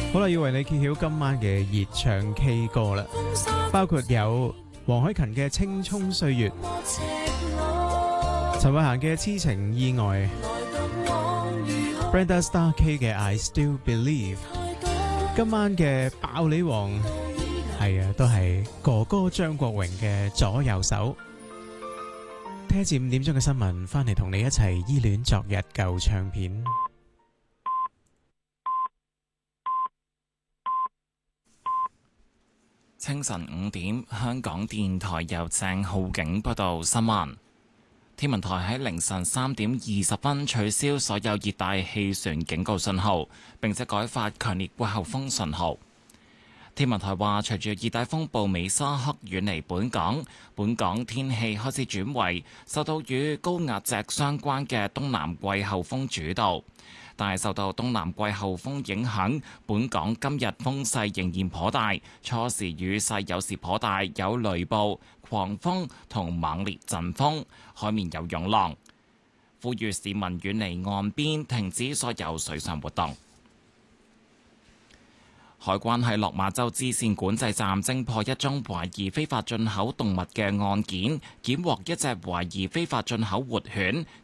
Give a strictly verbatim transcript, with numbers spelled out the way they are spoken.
好啦，要為你揭曉今晚嘅熱唱 K 歌啦，包括有黃凱芹嘅《青蔥歲月》，陳慧嫻嘅《痴情意外》，Brenda Star K 嘅《I Still Believe》，今晚嘅爆你王係啊，都係哥哥張國榮嘅左右手。聽一節五點鐘嘅新聞，翻嚟同你一齊依戀昨日舊唱片。 清晨五點，香港電台由鄭浩景報道新聞。天文台喺凌晨三點二十分取消所有熱帶氣旋警告信號，並且改發強烈季候風信號。天文台話，隨住熱帶風暴美沙克遠離本港，本港天氣開始轉為受到與高壓脊相關嘅東南季候風主導。但係受到東南季候風影響，本港今日風勢仍然頗大，初時雨勢有時頗大，有雷暴、狂風同猛烈陣風，海面有湧浪。呼籲市民遠離岸邊，停止所有水上活動。海關喺落馬洲支線管制站偵破一宗懷疑非法進口動物嘅案件，檢獲一隻懷疑非法進口活犬，